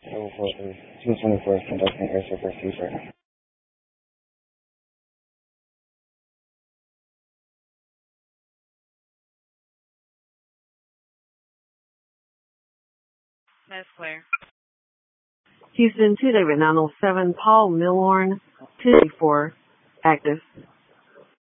So for the 224 is conducting air surface right. That's clear. Houston 2 David 907, Paul Milhorn 284, active.